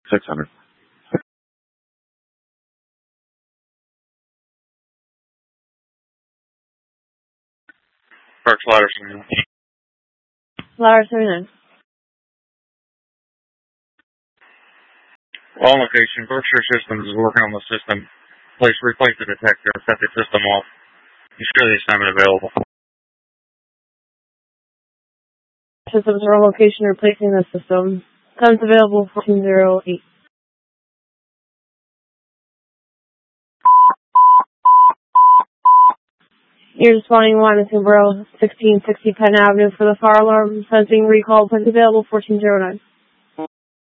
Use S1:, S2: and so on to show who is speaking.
S1: 600. Parks Ladder 79.
S2: Ladder 79.
S1: On location, Berkshire Systems is working on the system. Please replace the detector and set the system off. Ensure the assignment available.
S2: Systems are on location replacing the system. Times available 1408. You're responding one to Borough 1660 Penn Avenue for the fire alarm. Sensing recall. Times available 1409.